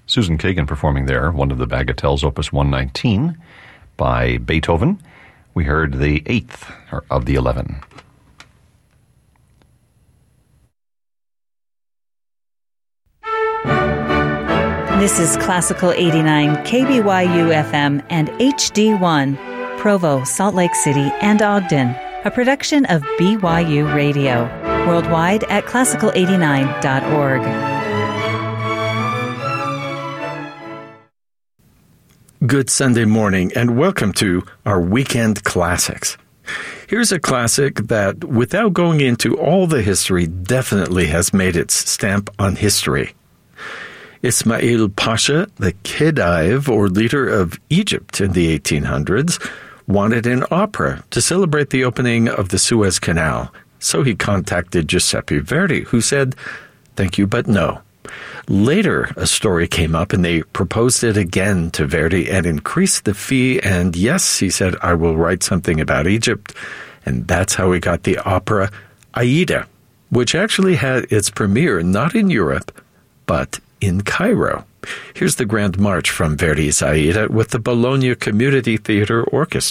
Susan Kagan performing there, one of the Bagatelles, Opus 119 by Beethoven. We heard the 8th of the 11. This is Classical 89, KBYU FM and HD1, Provo, Salt Lake City, and Ogden, a production of BYU Radio, worldwide at classical89.org. Good Sunday morning, and welcome to our Weekend Classics. Here's a classic that, without going into all the history, definitely has made its stamp on history. Ismail Pasha, the Khedive, or leader of Egypt in the 1800s, wanted an opera to celebrate the opening of the Suez Canal, so he contacted Giuseppe Verdi, who said, "Thank you, but no." Later, a story came up, and they proposed it again to Verdi and increased the fee, and yes, he said, "I will write something about Egypt," and that's how we got the opera Aida, which actually had its premiere not in Europe, but in Cairo. Here's the Grand March from Verdi's Aida with the Bologna Community Theatre Orchestra.